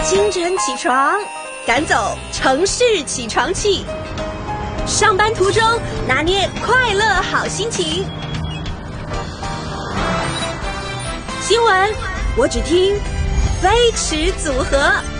清晨起床，赶走城市起床气。上班途中拿捏快乐好心情。新闻我只听飞驰组合。